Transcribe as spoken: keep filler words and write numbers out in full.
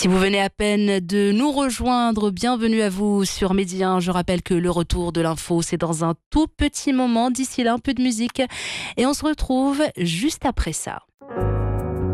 Si vous venez à peine de nous rejoindre, bienvenue à vous sur Midi un. Je rappelle que le retour de l'info, c'est dans un tout petit moment. D'ici là, un peu de musique et on se retrouve juste après ça.